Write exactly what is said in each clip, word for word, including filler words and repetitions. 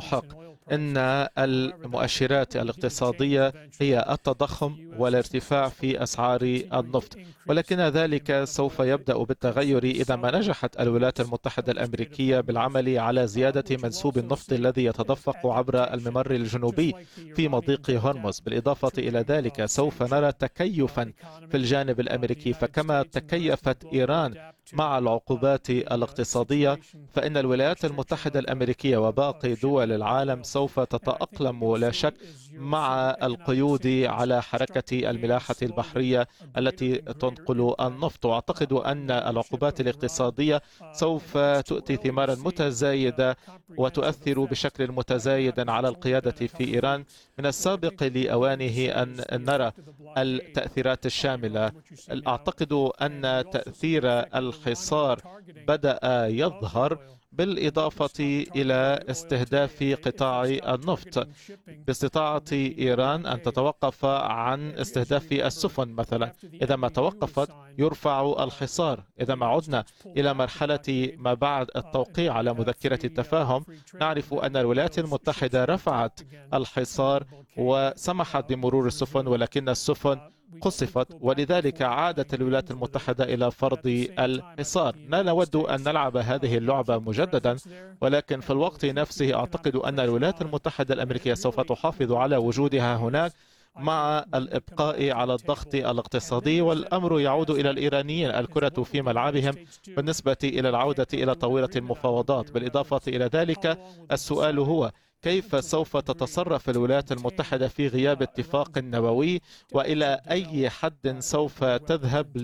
محق. إن المؤشرات الاقتصادية هي التضخم والارتفاع في أسعار النفط، ولكن ذلك سوف يبدأ بالتغير إذا ما نجحت الولايات المتحدة الأمريكية بالعمل على زيادة منسوب النفط الذي يتدفق عبر الممر الجنوبي في مضيق هرمز. بالإضافة إلى ذلك سوف نرى تكيفا في الجانب الأمريكي، فكما تكيفت إيران مع العقوبات الاقتصادية، فإن الولايات المتحدة الأمريكية وباقي دول العالم سوف تتأقلم لا شك مع القيود على حركة الملاحة البحرية التي تنقل النفط. وأعتقد أن العقوبات الاقتصادية سوف تؤتي ثمارا متزايدة وتؤثر بشكل متزايد على القيادة في إيران. من السابق لأوانه أن نرى التأثيرات الشاملة. أعتقد أن تأثير الحصار بدأ يظهر، بالإضافة إلى استهداف قطاع النفط، باستطاعة إيران أن تتوقف عن استهداف السفن مثلا. إذا ما توقفت يرفع الحصار. إذا ما عدنا إلى مرحلة ما بعد التوقيع على مذكرة التفاهم، نعرف أن الولايات المتحدة رفعت الحصار وسمحت بمرور السفن، ولكن السفن قصفت، ولذلك عادت الولايات المتحدة إلى فرض الحصار. لا نود أن نلعب هذه اللعبة مجددا، ولكن في الوقت نفسه أعتقد أن الولايات المتحدة الأمريكية سوف تحافظ على وجودها هناك مع الإبقاء على الضغط الاقتصادي، والأمر يعود إلى الإيرانيين. الكرة في ملعبهم بالنسبة إلى العودة إلى طاولة المفاوضات. بالإضافة إلى ذلك السؤال هو كيف سوف تتصرف الولايات المتحدة في غياب اتفاق نووي، وإلى أي حد سوف تذهب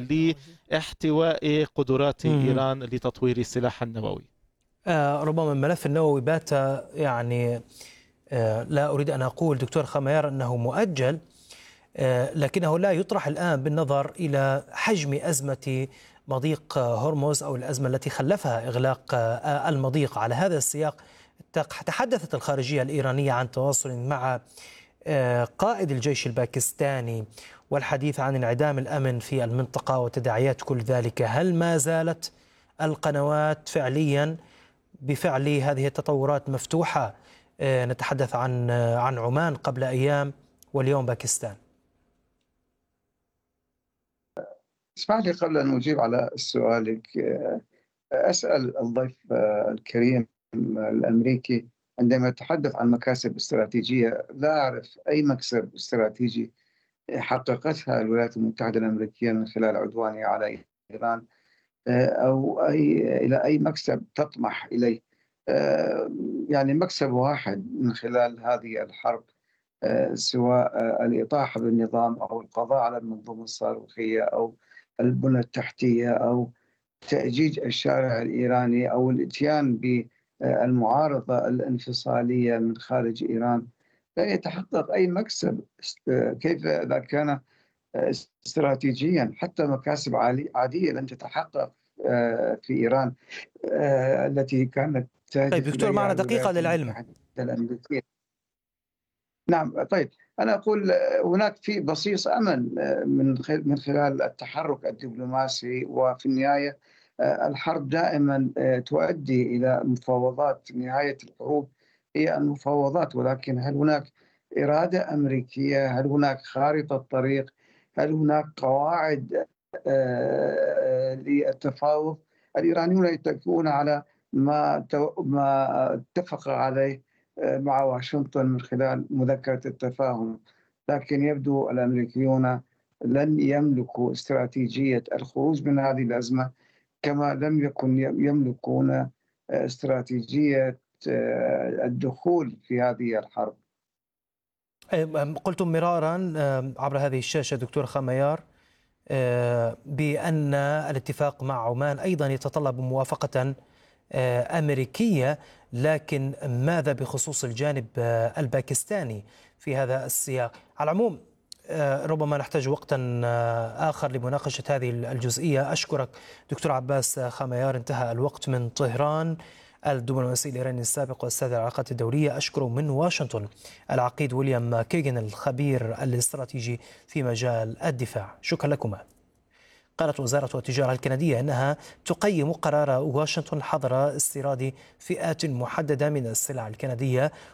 لاحتواء قدرات إيران لتطوير السلاح النووي. آه ربما الملف النووي بات يعني آه لا أريد أن أقول دكتور خميار أنه مؤجل، آه لكنه لا يطرح الآن بالنظر إلى حجم أزمة مضيق هرمز أو الأزمة التي خلفها إغلاق آه المضيق. على هذا السياق تحدثت الخارجية الإيرانية عن تواصل مع قائد الجيش الباكستاني والحديث عن انعدام الأمن في المنطقة وتداعيات كل ذلك. هل ما زالت القنوات فعليا بفعل هذه التطورات مفتوحة؟ نتحدث عن عن عمان قبل أيام واليوم باكستان. اسمح لي قبل أن أجيب على سؤالك أسأل الضيف الكريم الأمريكي عندما يتحدث عن مكاسب استراتيجية، لا أعرف أي مكسب استراتيجي حققتها الولايات المتحدة الأمريكية من خلال عدوانها على إيران، أو أي إلى أي مكسب تطمح إليه. يعني مكسب واحد من خلال هذه الحرب، سواء الإطاحة بالنظام أو القضاء على المنظومة الصاروخية أو البنى التحتية أو تأجيج الشارع الإيراني أو الإتيان بالمعارضة الانفصالية من خارج إيران. لا يتحقق أي مكسب. كيف إذا كان استراتيجيا حتى مكاسب عادية لن تتحقق في إيران التي كانت طيب دكتور معنا دقيقة للعلم. نعم طيب أنا أقول هناك في بصيص أمل من من خلال التحرك الدبلوماسي، وفي النهاية الحرب دائما تؤدي إلى مفاوضات. نهاية الحروب هي المفاوضات، ولكن هل هناك إرادة أمريكية؟ هل هناك خارطة طريق؟ هل هناك قواعد للتفاوض؟ الإيرانيون يتكئون على ما ما اتفق عليه مع واشنطن من خلال مذكرة التفاهم، لكن يبدو الأمريكيون لن يملكوا استراتيجية الخروج من هذه الأزمة كما لم يكن يملكون استراتيجية الدخول في هذه الحرب. قلتم مرارا عبر هذه الشاشة دكتور خميار بأن الاتفاق مع عمان أيضا يتطلب موافقة أمريكية، لكن ماذا بخصوص الجانب الباكستاني في هذا السياق؟ على العموم ربما نحتاج وقتا آخر لمناقشة هذه الجزئية. أشكرك دكتور عباس خميار. انتهى الوقت من طهران الدبلوماسي الإيراني السابق وأستاذ العلاقات الدولية. أشكر من واشنطن العقيد ويليام كيغن الخبير الاستراتيجي في مجال الدفاع. شكرا لكما. قالت وزارة التجارة الكندية أنها تقيم قرار واشنطن حظر استيراد فئات محددة من السلع الكندية